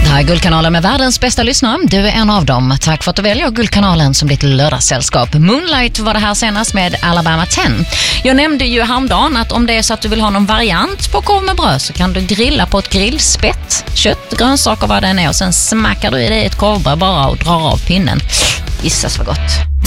Det här är Guldkanalen med världens bästa lyssnare. Du är en av dem. Tack för att du väljer Guldkanalen som ditt lördagssällskap. Moonlight var det här senast med Alabama 10. Jag nämnde ju häromdagen att om det är så att du vill ha någon variant på korv med bröd så kan du grilla på ett grillspett. Kött, grönsaker, vad det än är, och sen smackar du i det ett korvbröd bara och drar av pinnen. Gissas vad gott.